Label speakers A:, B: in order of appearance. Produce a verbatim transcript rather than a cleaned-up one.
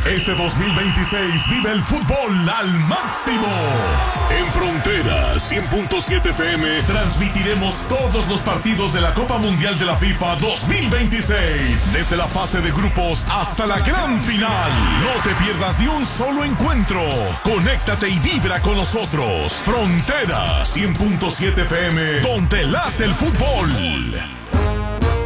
A: Este dos mil veintiséis vive el fútbol al máximo. En Frontera cien punto siete F M transmitiremos todos los partidos de la Copa Mundial de la FIFA dos mil veintiséis, desde la fase de grupos hasta la gran final. No te pierdas ni un solo encuentro. Conéctate y vibra con nosotros. Frontera cien punto siete F M, donde late el fútbol.